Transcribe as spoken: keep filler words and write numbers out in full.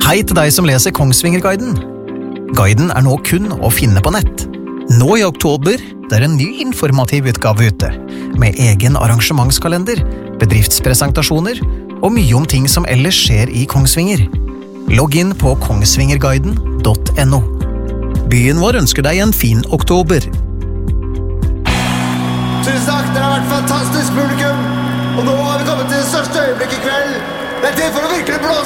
Hei til deg som leser Kongsvingerguiden. Guiden er nå kun å finne på nett. Nå i oktober, det er en ny informativ utgave ute, med egen arrangementskalender, bedriftspresentasjoner og mye om ting som ellers skjer i Kongsvinger. Logg inn på kongsvingerguiden punktum no. Byen vår ønsker deg en fin oktober. Tusen takk, dere har vært fantastisk publikum. Og nå har vi kommet til det største øyeblikk i kveld. Det er tid for å virkelig blåse